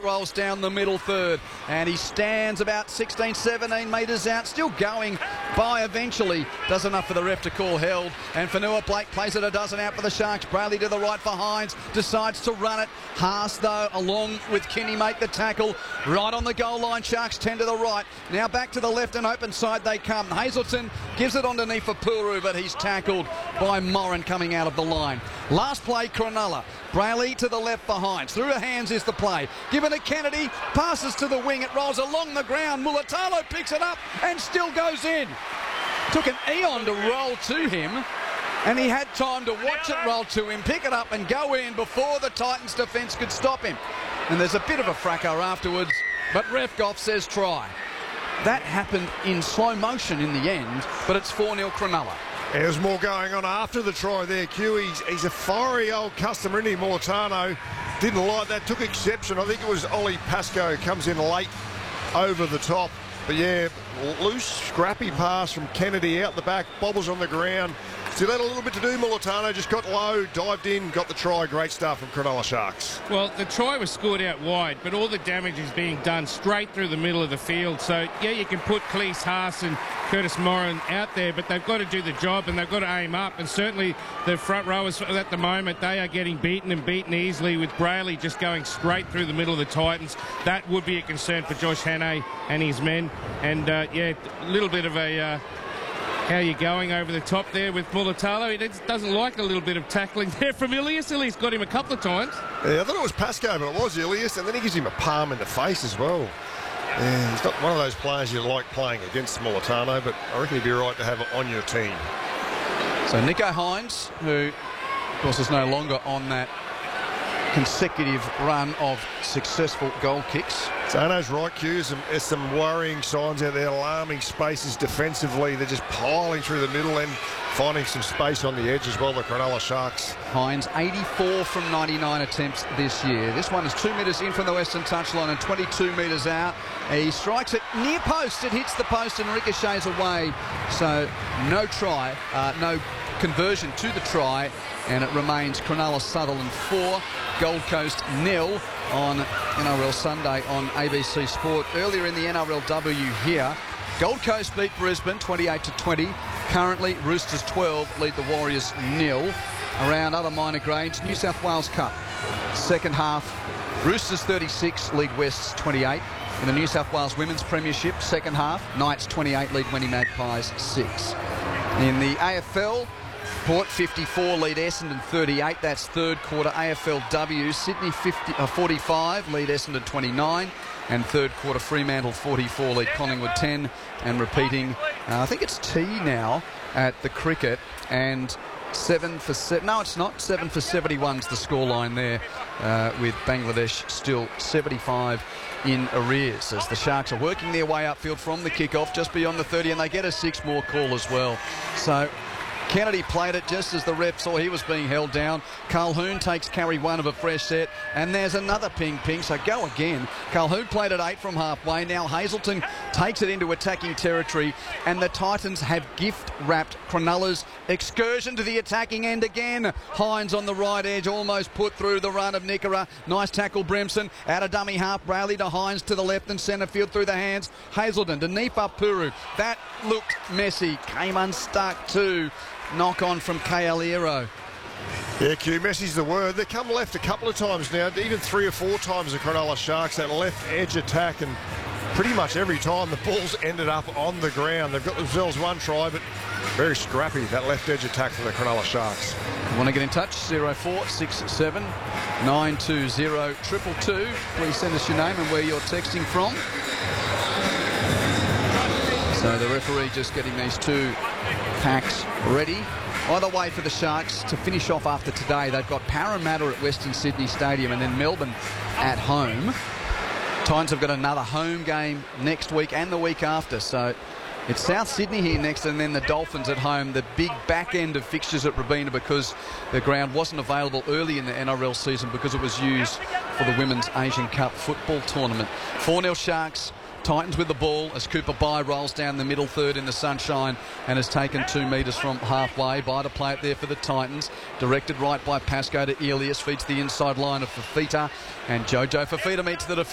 rolls down the middle third, and he stands about 16, 17 metres out, still going by eventually. Does enough for the ref to call held, and Fanua Blake plays it a dozen out for the Sharks. Brayley to the right for Hines, decides to run it. Haas, though, along with Kinney, make the tackle. Right on the goal line, Sharks 10 to the right. Now back to the left and open side they come. Hazelton gives it underneath for Puru, but he's tackled by Moran coming out of the line. Last play, Cronulla. Brayley to the left for Hines. Through her hands is the play. Given to Kennedy, passes to the wing. It rolls along the ground. Mulatalo picks it up and still goes in. Took an eon to roll to him, and he had time to watch it roll to him, pick it up and go in before the Titans defence could stop him. And there's a bit of a fracas afterwards, but ref Goff says try. That happened in slow motion in the end, but it's 4-0 Cronulla. There's more going on after the try there, Q. He's a fiery old customer, isn't he, Mulatano? Didn't like that, took exception. I think it was Ollie Pascoe comes in late over the top. But yeah, loose, scrappy pass from Kennedy out the back, bobbles on the ground. Still had a little bit to do, Mulatano, just got low, dived in, got the try. Great stuff from Cronulla Sharks. Well, the try was scored out wide, but all the damage is being done straight through the middle of the field. So, yeah, you can put Cleese Haas and Curtis Moran out there, but they've got to do the job and they've got to aim up. And certainly the front rowers at the moment, they are getting beaten and beaten easily, with Brayley just going straight through the middle of the Titans. That would be a concern for Josh Hannay and his men. And, yeah, a little bit of a... how you going over the top there with Mulatalo? He doesn't like a little bit of tackling there from Ilias. Ilias got him a couple of times. Yeah, I thought it was Pascoe, but it was Ilias, and then he gives him a palm in the face as well. Yeah, he's not one of those players you like playing against, Mulatano, but I reckon he'd be right to have it on your team. So Nicho Hines, who of course is no longer on that consecutive run of successful goal kicks. Zano's right, Q. There's some worrying signs out there, alarming spaces defensively. They're just piling through the middle and finding some space on the edge as well, the Cronulla Sharks. Hines, 84 from 99 attempts this year. This one is 2 metres in from the western touchline and 22 metres out. He strikes it near post. It hits the post and ricochets away. So no try, no conversion to the try, and it remains Cronulla Sutherland 4, Gold Coast 0 on NRL Sunday on ABC Sport. Earlier in the NRLW here, Gold Coast beat Brisbane 28-20. Currently, Roosters 12 lead the Warriors 0. Around other minor grades, New South Wales Cup. Second half, Roosters 36 lead Wests 28. In the New South Wales Women's Premiership, second half, Knights 28 lead Wendy Magpies 6. In the AFL, Port 54 lead Essendon 38. That's third quarter. AFLW, Sydney 45 lead Essendon 29. And third quarter, Fremantle 44 lead Collingwood 10. And repeating, I think it's T now at the cricket. And 7 for 7. No, it's not. 7 for 71's the scoreline there, with Bangladesh still 75 in arrears as the Sharks are working their way upfield from the kickoff just beyond the 30, and they get a 6 more call as well. So Kennedy played it just as the ref saw he was being held down. Calhoun takes carry 1 of a fresh set, and there's another ping, so go again. Calhoun played at 8 from halfway. Now Hazelton takes it into attacking territory, and the Titans have gift-wrapped Cronulla's excursion to the attacking end again. Hines on the right edge, almost put through the run of Nickera. Nice tackle, Brimson. Out of dummy half, Brayley to Hines to the left and centre field through the hands. Hazelton to Nifa Puru. That looked messy. Came unstuck too. Knock on from Kayalero. Yeah, Q, Messi's the word. They come left a couple of times now, even 3 or 4 times the Cronulla Sharks, that left edge attack, and pretty much every time the ball's ended up on the ground. They've got themselves 1 try, but very scrappy, that left edge attack from the Cronulla Sharks. Want to get in touch? 0467 920 222. Please send us your name and where you're texting from. So the referee just getting these 2 packs ready. Either way for the Sharks to finish off after today. They've got Parramatta at Western Sydney Stadium and then Melbourne at home. Titans have got another home game next week and the week after. So it's South Sydney here next, and then the Dolphins at home. The big back end of fixtures at Robina, because the ground wasn't available early in the NRL season because it was used for the Women's Asian Cup football tournament. 4-0 Sharks. Titans with the ball as Cooper Bye rolls down the middle third in the sunshine and has taken 2 metres from halfway. Bye to play it there for the Titans. Directed right by Pascoe to Ilias. Feeds the inside line of Fafita. And Jojo Fafita meets the defence.